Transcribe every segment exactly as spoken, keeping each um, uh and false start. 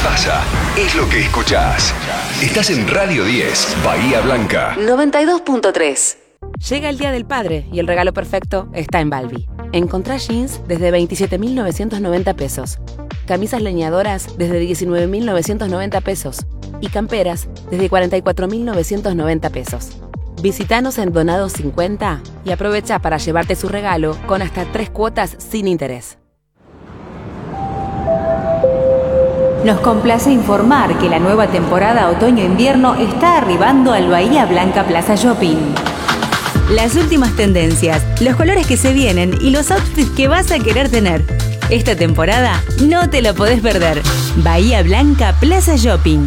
pasa es lo que escuchás. Estás en Radio diez, Bahía Blanca. noventa y dos punto tres. Llega el Día del Padre y el regalo perfecto está en Balbi. Encontrá jeans desde veintisiete mil novecientos noventa pesos, camisas leñadoras desde diecinueve mil novecientos noventa pesos y camperas desde cuarenta y cuatro mil novecientos noventa pesos. Visítanos en Donados cincuenta y aprovecha para llevarte su regalo con hasta tres cuotas sin interés. Nos complace informar que la nueva temporada otoño-invierno está arribando al Bahía Blanca Plaza Shopping. Las últimas tendencias, los colores que se vienen y los outfits que vas a querer tener. Esta temporada no te lo podés perder. Bahía Blanca Plaza Shopping.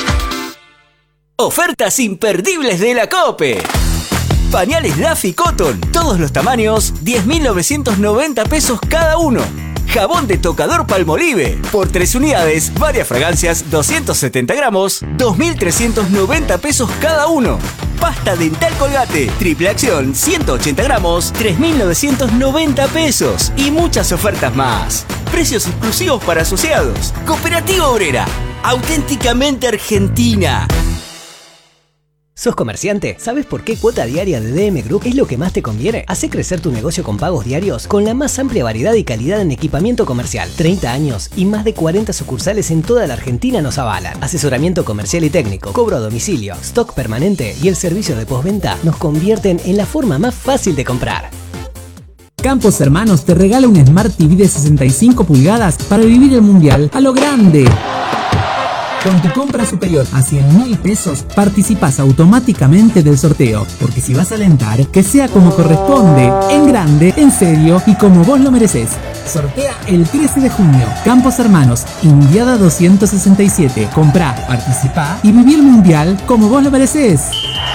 Ofertas imperdibles de la COPE. Pañales Daffy Cotton, todos los tamaños, diez mil novecientos noventa pesos cada uno. Jabón de tocador Palmolive, por tres unidades, varias fragancias, doscientos setenta gramos, dos mil trescientos noventa pesos cada uno. Pasta dental Colgate, triple acción, ciento ochenta gramos, tres mil novecientos noventa pesos. Y muchas ofertas más. Precios exclusivos para asociados. Cooperativa Obrera, auténticamente argentina. ¿Sos comerciante? ¿Sabes por qué cuota diaria de D M Group es lo que más te conviene? Hacé crecer tu negocio con pagos diarios con la más amplia variedad y calidad en equipamiento comercial. treinta años y más de cuarenta sucursales en toda la Argentina nos avalan. Asesoramiento comercial y técnico, cobro a domicilio, stock permanente y el servicio de postventa nos convierten en la forma más fácil de comprar. Campos Hermanos te regala un Smart T V de sesenta y cinco pulgadas para vivir el mundial a lo grande. Con tu compra superior a cien mil pesos, participas automáticamente del sorteo. Porque si vas a alentar, que sea como corresponde, en grande, en serio y como vos lo mereces. Sortea el trece de junio. Campos Hermanos, Indiada doscientos sesenta y siete. Comprá, participá y viví el mundial como vos lo mereces.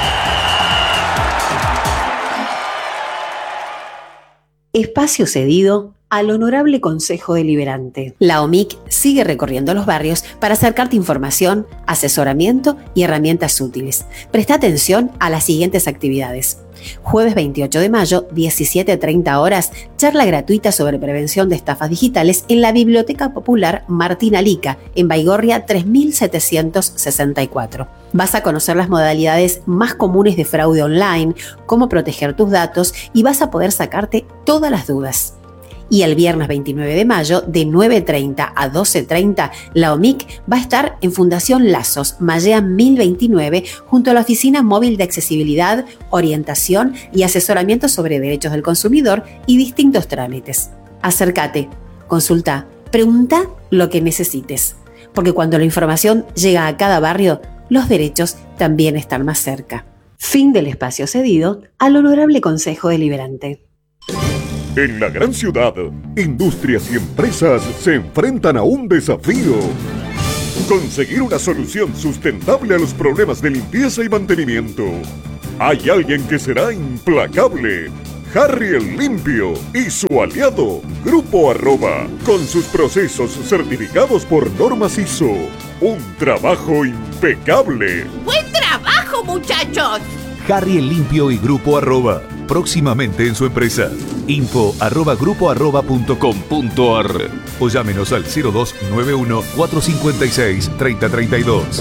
Espacio cedido al Honorable Consejo Deliberante. La O M I C sigue recorriendo los barrios para acercarte información, asesoramiento y herramientas útiles. Presta atención a las siguientes actividades. Jueves veintiocho de mayo, diecisiete treinta horas, charla gratuita sobre prevención de estafas digitales en la Biblioteca Popular Martín Alica, en Baigorria tres mil setecientos sesenta y cuatro. Vas a conocer las modalidades más comunes de fraude online, cómo proteger tus datos y vas a poder sacarte todas las dudas. Y el viernes veintinueve de mayo, de nueve treinta a doce treinta, la O M I C va a estar en Fundación Lazos, Mallea mil veintinueve, junto a la Oficina Móvil de Accesibilidad, Orientación y Asesoramiento sobre Derechos del Consumidor y distintos trámites. Acércate, consulta, pregunta lo que necesites, porque cuando la información llega a cada barrio, los derechos también están más cerca. Fin del espacio cedido al Honorable Consejo Deliberante. En la gran ciudad, industrias y empresas se enfrentan a un desafío. Conseguir una solución sustentable a los problemas de limpieza y mantenimiento. Hay alguien que será implacable. Harry el Limpio y su aliado, Grupo Arroba, con sus procesos certificados por normas I S O. Un trabajo impecable. ¡Buen trabajo, muchachos! Harry el Limpio y Grupo Arroba, próximamente en su empresa. Info arroba grupo arroba punto com punto ar o llámenos al cero dos nueve uno, cuatro cinco seis, tres cero tres dos.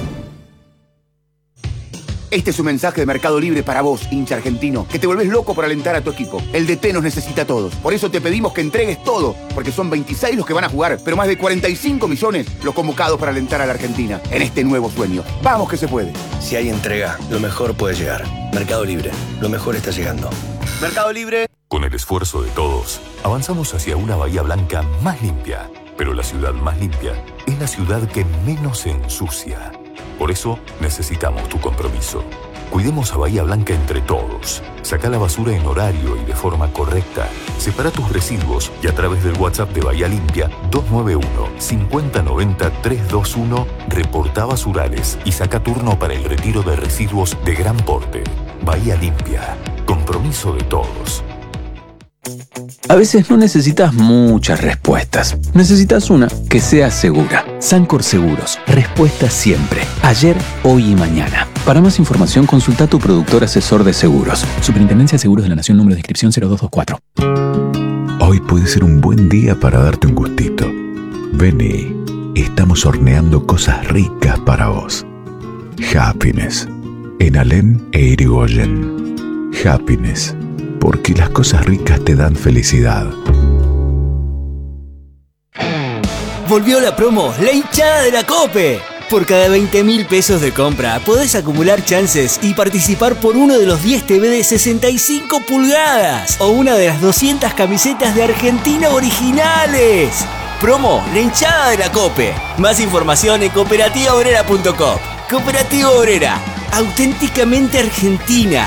Este es un mensaje de Mercado Libre para vos, hincha argentino, que te volvés loco por alentar a tu equipo. El D T nos necesita a todos. Por eso te pedimos que entregues todo, porque son veintiséis los que van a jugar, pero más de cuarenta y cinco millones los convocados para alentar a la Argentina en este nuevo sueño. ¡Vamos que se puede! Si hay entrega, lo mejor puede llegar. Mercado Libre, lo mejor está llegando. Mercado Libre. Con el esfuerzo de todos, avanzamos hacia una Bahía Blanca más limpia. Pero la ciudad más limpia es la ciudad que menos se ensucia. Por eso necesitamos tu compromiso. Cuidemos a Bahía Blanca entre todos. Sacá la basura en horario y de forma correcta. Separa tus residuos y a través del WhatsApp de Bahía Limpia dos nueve uno, cinco cero nueve cero, tres dos uno reportá basurales y saca turno para el retiro de residuos de gran porte. Bahía Limpia. Compromiso de todos. A veces no necesitas muchas respuestas. Necesitas una que sea segura. Sancor Seguros. Respuesta siempre. Ayer, hoy y mañana. Para más información, consulta a tu productor asesor de seguros. Superintendencia de Seguros de la Nación, número de inscripción cero dos dos cuatro. Hoy puede ser un buen día para darte un gustito. Vení. estamos horneando cosas ricas para vos. Happiness, en Alén e Irigoyen. Happiness, porque las cosas ricas te dan felicidad. Volvió la promo, la hinchada de la COPE. Por cada veinte mil pesos de compra podés acumular chances y participar por uno de los diez T V de sesenta y cinco pulgadas o una de las doscientas camisetas de Argentina originales. Promo, la hinchada de la COPE. Más información en cooperativa obrera punto com. Cooperativa Obrera, auténticamente argentina.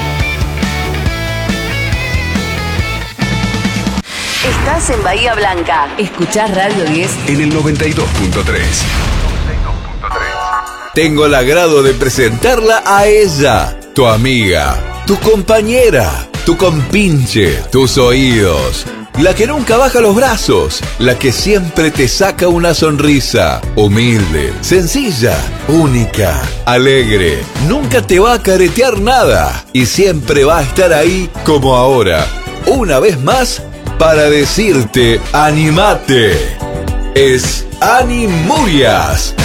Estás en Bahía Blanca. Escuchás Radio diez en el noventa y dos punto tres. Tengo el agrado de presentarla a ella, tu amiga, tu compañera, tu compinche, tus oídos. La que nunca baja los brazos, la que siempre te saca una sonrisa. Humilde, sencilla, única, alegre. Nunca te va a caretear nada y siempre va a estar ahí como ahora. Una vez más, para decirte, animate. Es Ani Murias.